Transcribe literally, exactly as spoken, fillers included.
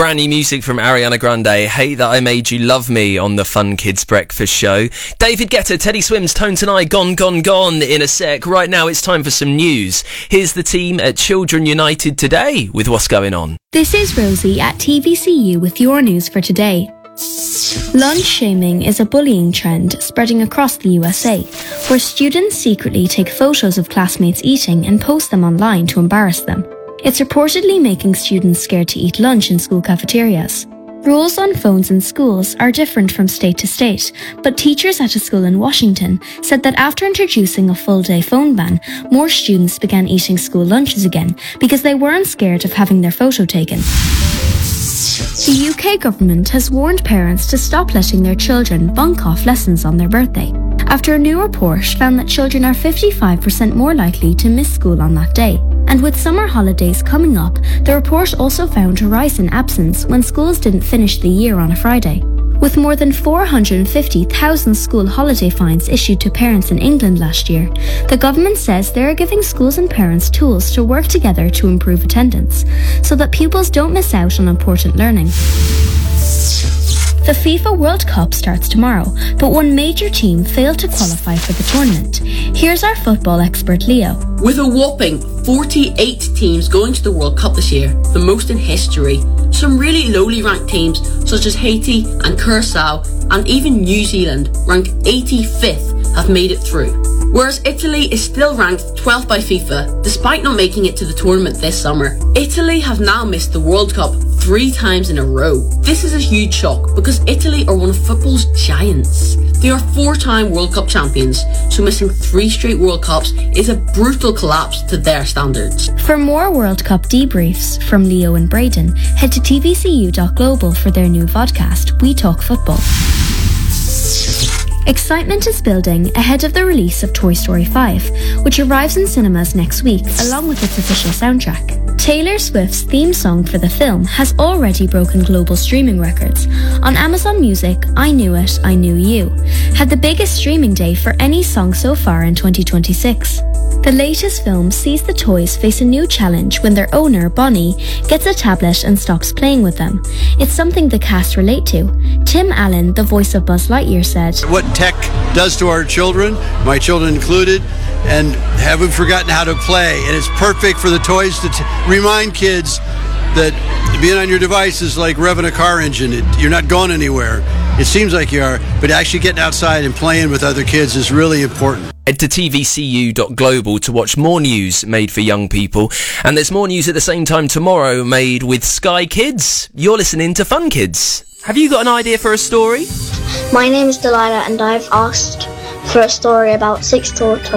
Brand new music from Ariana Grande, Hate That I Made You Love Me, on the Fun Kids Breakfast Show. David Guetta, Teddy Swims, Tones and I, Gone, Gone, Gone in a sec. Right now it's time for some news. Here's the team at Children United today with what's going on. This is Rosie at T V C U with your news for today. Lunch shaming is a bullying trend spreading across the U S A, where students secretly take photos of classmates eating and post them online to embarrass them. It's reportedly making students scared to eat lunch in school cafeterias. Rules on phones in schools are different from state to state, but teachers at a school in Washington said that after introducing a full-day phone ban, more students began eating school lunches again because they weren't scared of having their photo taken. The U K government has warned parents to stop letting their children bunk off lessons on their birthday, after a new report found that children are fifty-five percent more likely to miss school on that day. And with summer holidays coming up, the report also found a rise in absence when schools didn't finish the year on a Friday. With more than four hundred fifty thousand school holiday fines issued to parents in England last year, the government says they are giving schools and parents tools to work together to improve attendance, so that pupils don't miss out on important learning. The FIFA World Cup starts tomorrow, but one major team failed to qualify for the tournament. Here's our football expert Leo. With a whopping forty-eight teams going to the World Cup this year, the most in history, some really lowly ranked teams such as Haiti and Curacao and even New Zealand, ranked eighty-fifth, have made it through. Whereas Italy is still ranked twelfth by FIFA, despite not making it to the tournament this summer. Italy have now missed the World Cup three times in a row. This is a huge shock because Italy are one of football's giants. They are four-time World Cup champions, so missing three straight World Cups is a brutal collapse to their standards. For more World Cup debriefs from Leo and Braden, head to t v c u dot global for their new vodcast, We Talk Football. Excitement is building ahead of the release of Toy Story five, which arrives in cinemas next week along with its official soundtrack. Taylor Swift's theme song for the film has already broken global streaming records. On Amazon Music, I Knew It, I Knew You had the biggest streaming day for any song so far in twenty twenty-six. The latest film sees the toys face a new challenge when their owner, Bonnie, gets a tablet and stops playing with them. It's something the cast relate to. Tim Allen, the voice of Buzz Lightyear, said, "What tech does to our children, my children included, and have we forgotten how to play? And it's perfect for the toys to t- remind kids that being on your device is like revving a car engine. It, you're not going anywhere. It seems like you are, but actually getting outside and playing with other kids is really important." Head to t v c u dot global to watch more news made for young people. And there's more news at the same time tomorrow made with Sky Kids. You're listening to Fun Kids. Have you got an idea for a story? My name is Delilah and I've asked for a story about six tortoises.